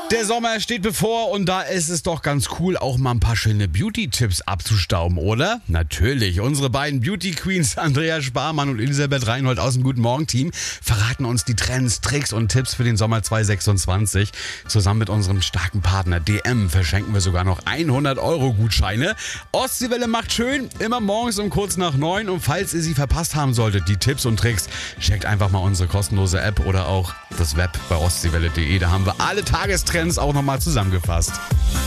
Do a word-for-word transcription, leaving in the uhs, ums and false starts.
Der Sommer steht bevor und da ist es doch ganz cool, auch mal ein paar schöne Beauty-Tipps abzustauben, oder? Natürlich. Unsere beiden Beauty-Queens Andrea Sparmann und Elisabeth Reinhold aus dem Guten Morgen-Team verraten uns die Trends, Tricks und Tipps für den Sommer zwanzig sechsundzwanzig. Zusammen mit unserem starken Partner D M verschenken wir sogar noch hundert Euro Gutscheine. Ostseewelle macht schön, immer morgens um kurz nach neun. Und falls ihr sie verpasst haben solltet, die Tipps und Tricks, checkt einfach mal unsere kostenlose App oder auch das Web bei ostseewelle punkt de. Da haben wir alle Tagestrends auch nochmal zusammengefasst.